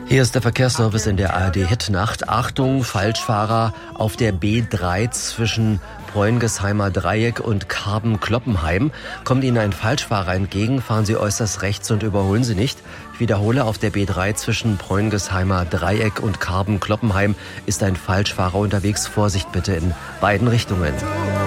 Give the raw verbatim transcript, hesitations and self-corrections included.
Hier ist der Verkehrsservice in der A R D-Hitnacht. Achtung, Falschfahrer auf der B drei zwischen Preungesheimer Dreieck und Karben-Kloppenheim. Kommt Ihnen ein Falschfahrer entgegen, fahren Sie äußerst rechts und überholen Sie nicht. Ich wiederhole, auf der B drei zwischen Preungesheimer Dreieck und Karben-Kloppenheim ist ein Falschfahrer unterwegs. Vorsicht bitte in beiden Richtungen.